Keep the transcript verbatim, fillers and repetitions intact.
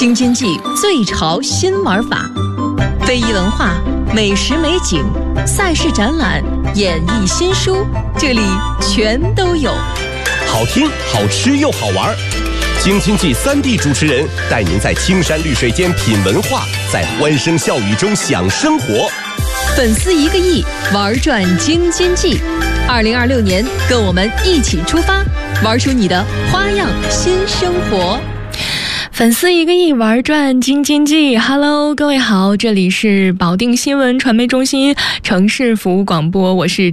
京津冀最潮新玩法，非遗文化、美食美景、赛事展览、演艺新书，这里全都有。 好听、好吃又好玩，京津冀三地主持人带您在青山绿水间品文化，在欢声笑语中享生活。 粉丝一个亿，玩转京津冀。二零二六年，跟我们一起出发，玩出你的花样新生活。 粉丝一个亿，玩转京津冀。Hello， 各位好，这里是保定新闻传媒中心城市服务广播，我是